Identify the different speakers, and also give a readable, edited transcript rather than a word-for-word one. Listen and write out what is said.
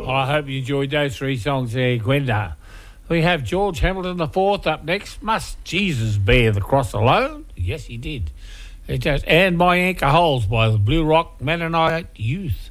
Speaker 1: I hope you enjoyed those three songs there, Gwenda. We have George Hamilton IV up next. Must Jesus bear the cross alone? Yes, he did. It does. And My Anchor Holes by the Blue Rock Mennonite Youth.